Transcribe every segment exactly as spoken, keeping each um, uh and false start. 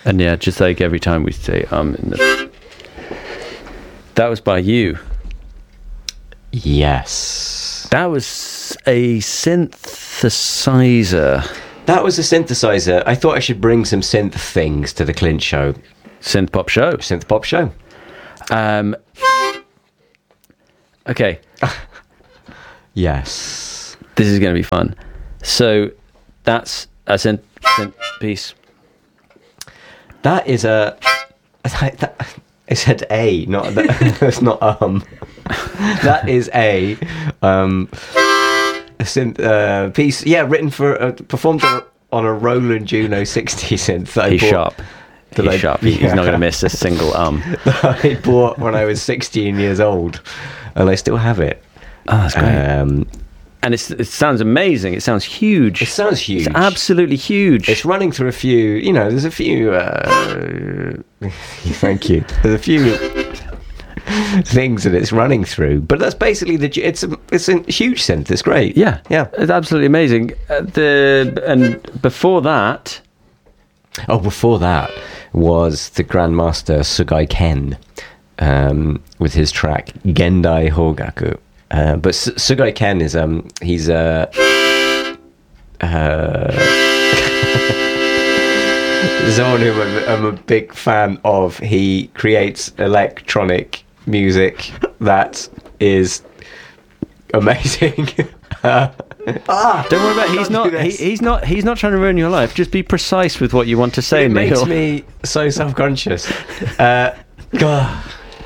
And yeah, just like every time we say um in the... That was by you. Yes. That was a synthesizer. That was a synthesizer. I thought I should bring some synth things to the Clint Show. Synth pop show. Synth pop show. Um. Okay. Yes. This is going to be fun. So, that's a synth, synth piece. That is a... I said a, not... It's not um. That is a... Um, a synth uh, piece, yeah, written for... Uh, performed on a, on a Roland Juno sixty synth that I He's bought. sharp. He's I, sharp. He's yeah. not going to miss a single um. I bought when I was sixteen years old, and I still have it. Oh, that's great. Um, and it's, it sounds amazing. It sounds huge. It sounds huge. It's absolutely huge. It's running through a few, you know, there's a few, uh, thank you. There's a few things that it's running through, but that's basically the, it's a, it's a huge synth. It's great. Yeah. Yeah. It's absolutely amazing. Uh, the And before that... Oh, before that was the Grandmaster Sugai Ken um, with his track Gendai Hogaku. Uh, but S- Sugai Ken is um he's uh, uh someone who I'm, I'm a big fan of. He creates electronic music that is amazing. uh, ah, Don't worry about it. He's Can't do not. He, this. he's not. He's not trying to ruin your life. Just be precise with what you want to say, it Neil. makes me so self-conscious. Uh, God.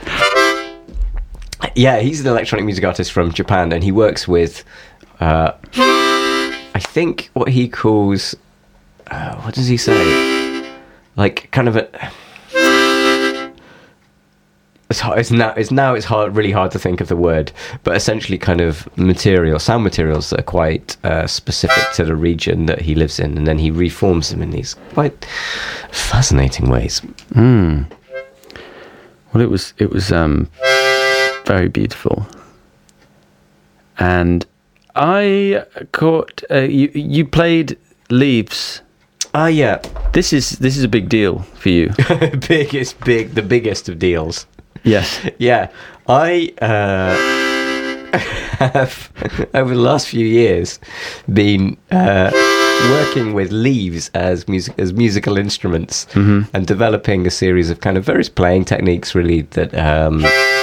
Yeah, he's an electronic music artist from Japan, and he works with, uh, I think, what he calls, uh, what does he say? Like, kind of a... It's, hard, it's now it's now it's hard, really hard to think of the word, but essentially kind of material, sound materials that are quite uh, specific to the region that he lives in, and then he reforms them in these quite fascinating ways. Mm. Well, it was. It was um, very beautiful, and I caught. Uh, you you played Leaves. Ah, yeah, This is this is a big deal for you. biggest big the biggest of deals. Yes. Yeah, I uh, have over the last few years been uh, working with leaves as music as musical instruments, mm-hmm. and developing a series of kind of various playing techniques, really, that um,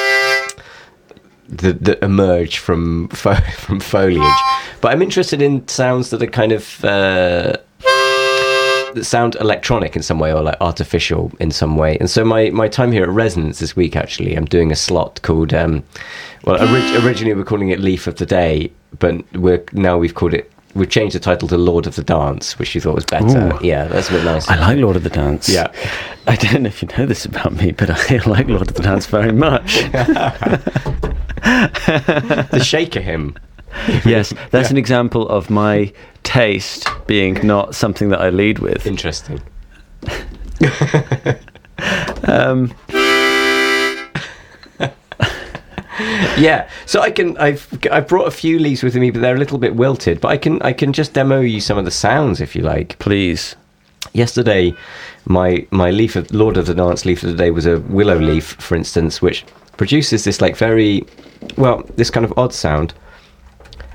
that, that emerge from fo- from foliage. But I'm interested in sounds that are kind of. Uh, that sound electronic in some way, or like artificial in some way. And so my, my time here at Resonance this week, actually, I'm doing a slot called, um, well, orig- originally we we're calling it Leaf of the Day, but we're now we've called it, we've changed the title to Lord of the Dance, which you thought was better. Ooh. Yeah, that's a bit nicer. I like Lord of the Dance. Yeah. I don't know if you know this about me, but I like Lord of the Dance very much. The Shaker hymn. Yes, that's Yeah. an example of my taste being not something that I lead with. Interesting. Um, Yeah, so I can. I've I brought a few leaves with me, but they're a little bit wilted. But I can I can just demo you some of the sounds if you like. please. Yesterday, my my leaf of Lord of the Dance leaf of the day was a willow leaf, for instance, which produces this like very, well, this kind of odd sound.